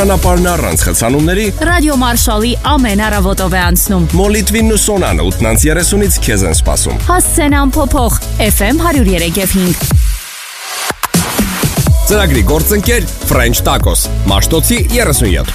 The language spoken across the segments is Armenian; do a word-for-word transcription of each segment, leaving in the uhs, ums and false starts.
Ճանապարհն առանց խցանումների Ռադիո Մարշալի ամեն առավոտով է անցնում։ Մոլիտվին ու Սոնան ութ երեսունից քեզ են սպասում։ Հասցեն ամփոփող Էֆ Էմ հարյուր երեք և հինգ։ Ծրագրի գործընկեր French Tacos, Մաշտոցի երեսունյոթ։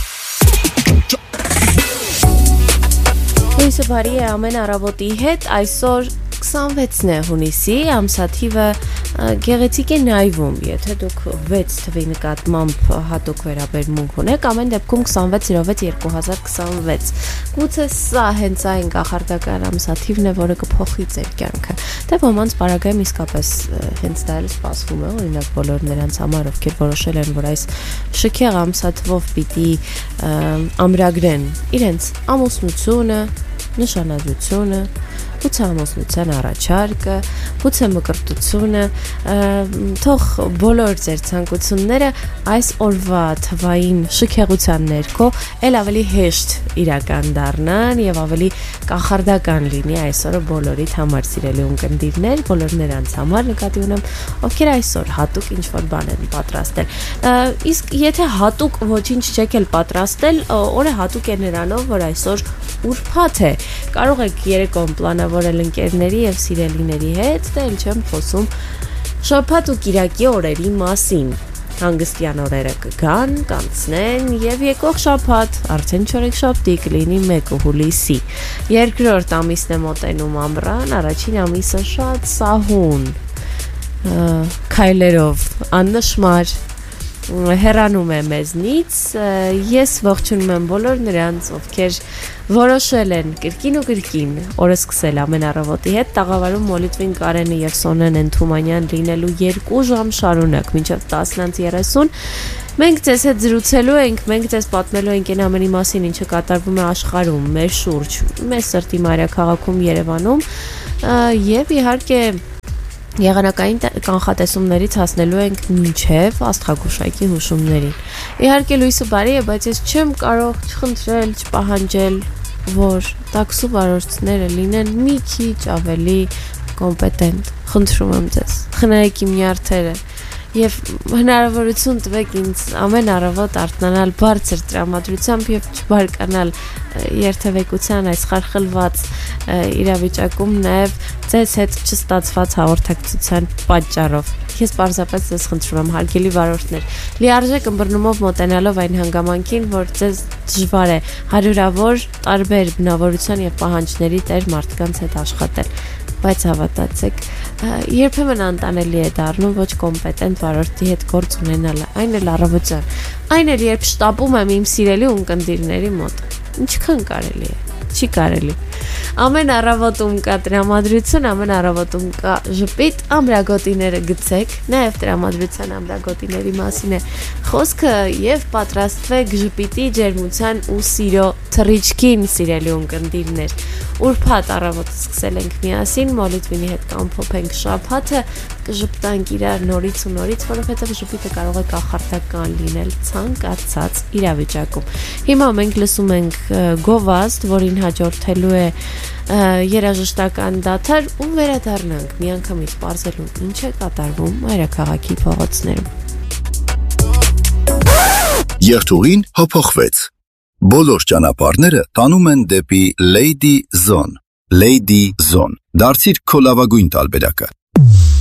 Լույսը բարի է ամեն առավոտի հետ, այսօր քսանվեցն է հունիսի, ամսաթիվը գեղեցիկ է նայվում, եթե դուք վեց թվի նկատմամբ հատուկ վերաբերմունք ունեք, ամեն դեպքում քսանվեց զիրո վեց երկու հազար քսանվեց, գուցե սա հենց այն կախարդական ամսաթիվն է, որը կփոխի ձեր կյանքը, թե ոմանց պարագայում իսկապես հենց դա էլ սպասվում է, օրինակ բոլոր նրանց համար, ովքեր որոշել են, որ այս շքեղ ամսաթվով պիտի ամրագրեն իրենց ամուսնությունը, նշանադրությունը, գուցե ամուսնության առաջարկը, գուցե մկրտությունը, թող բոլոր ձեր ցանկությունները այս օրվա թվային շքեղության ներքո էլ ավելի հեշտ իրական դառնան եւ ավելի կախարդական լինի այսօրը բոլորիդ համար, սիրելի ունկնդիրներ, բոլոր նրանց համար նկատի ունեմ, ովքեր այսօր հատուկ ինչ-որ բան են պատրաստել։ Իսկ եթե հատուկ ոչինչ չեք էլ պատրաստել, օրը հատուկ է նրանով, որ այսօր ուրբաթ է։ Կարող եք երեկոն պլանավորել ընկերների եւ սիրելիների հետ, դե էլ չեմ խոսում շաբաթ ու կիրակի օրերի մասին։ Հանգստյան օրերը կգան, կանցնեն եւ եկող շաբաթ արդեն չորեքշաբթի կլինի մեկը հուլիսի։ Երկրորդ ամիսն է մոտենում ամռան, առաջին ամիսը շատ սահուն քայլերով աննշմար հեռանում է մեզնից, ես ողջունում եմ բոլոր նրանց, ովքեր որոշել են կրկին ու կրկին օրը սկսել ամեն առավոտի հետ, տաղավարում Մոլիտվին Կարենը եւ Սոնան են Թումանյան լինելու երկու ժամ շարունակ, մինչեւ տասն երեսուն, մենք ձեզ հետ զրուցելու ենք, մենք ձեզ պատմելու ենք այն ամենի մասին, ինչը կատարվում է աշխարհում, մեր շուրջ, մեր սրտի մայրաքաղաքում Երևանում, եւ իհարկե եղանակային կանխատեսումներից հասնելու ենք մինչև աստղագուշակի հուշումներին։ Իհարկե լույսը բարի է, բայց ես չեմ կարող չխնդրել, չպահանջել, որ տաքսու վարորդները լինեն մի քիչ ավելի կոմպետենտ։ Խնդրում եմ ձեզ, խնայեք իմ նյարդերը եւ հնարավորություն տվեք ինձ ամեն առավոտ արթնանալ բարձր տրամադրությամբ եւ չբարկանալ երթևեկության այս խարխլված իրավիճակում նաեւ ձեզ հետ չստացված հաղորդակցության պատճառով։ Ես պարզապես ձեզ խնդրում եմ, հարգելի վարորդներ, լիարժեք ըմբռնումով մոտենալով այն հանգամանքին, որ ձեզ դժվար է հարյուրավոր տարբեր բնավորության եւ պահանջների տեր մարդկանց հետ աշխատել, բայց հավատացեք, երբեմն անտանելի է դառնում ոչ կոմպետենտ վարորդի հետ գործ ունենալը, այն էլ առավոտյան, այն էլ երբ շտապում եմ իմ սիրելի ունկնդիրների մոտ, ինչքան կարելի է, չի կարելի։ Ամեն առավոտում կա տրամադրություն, ամեն առավոտում կա ժպիտ, ամրագոտիները գցեք, նաև տրամադրության ամրագոտիների մասին է խոսքը եւ պատրաստվեք ժպիտի, ջերմության ու սիրո թռիչքին, սիրելի ունկնդիրներ։ Ուրբաթ առավոտը սկսել ենք միասին, Մոլիտվինի հետ կամփոփենք շաբաթը, կժպտանք իրար նորից ու նորից, որովհետև ժպիտը կարող է կախարդական լինել ցանկացած իրավիճակում։ Հիմա մենք լսում ենք գովազդ, որին հաջորդելու է երաժշտական դադար ու վերադառնանք միանգամից պարզելու ինչ է կատարվում մայրաքաղաքի փողոցներում։ Երթուղին հափոխվեց։ Բոլոր ճանապարհները տանում են դեպի Lady Zone։ Lady Zone։ Դարձիր քո լավագույն տարբերակը։